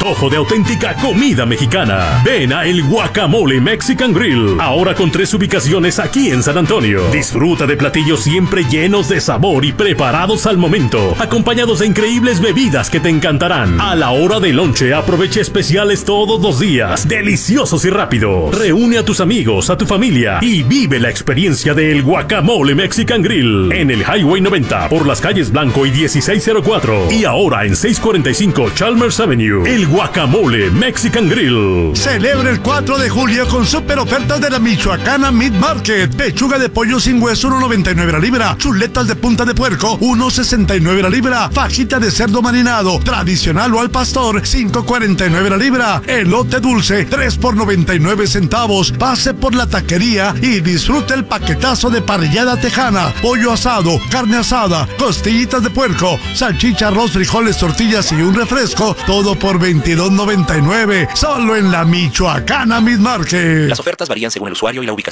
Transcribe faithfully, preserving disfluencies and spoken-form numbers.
antojo de auténtica comida mexicana. Ven a El Guacamole Mexican Grill, ahora con tres ubicaciones aquí en San Antonio. Disfruta de platillos siempre llenos de sabor y preparados al momento, acompañados de increíbles bebidas que te encantarán. A la hora de lonche, aprovecha especiales todos los días, deliciosos y rápidos. Reúne a tus amigos, a tu familia y vive la experiencia de El Guacamole Mexican Grill en el Highway noventa por las calles Blanco y dieciséis cero cuatro y ahora en seiscientos cuarenta y cinco Chalmers Avenue. El Guacamole Mexican Grill. Celebra el cuatro de julio con super ofertas de la Michoacana Meat Market. Pechuga de pollo sin hueso uno noventa y nueve la libra. Chuletas de punta de puerco uno sesenta y nueve la libra. Fajita de cerdo marinado tradicional o al pastor cinco cuarenta y nueve la libra. Elote dulce tres por noventa y nueve centavos. Pase por la taquería y disfrute el paquetazo de parrillada tejana, pollo asado, carne asada, costillitas de puerco, salchicha, arroz, frijoles, tortillas y un refresco, todo por veintidós noventa y nueve, solo en la Michoacana Meat Market. Las ofertas varían según el usuario y la ubicación.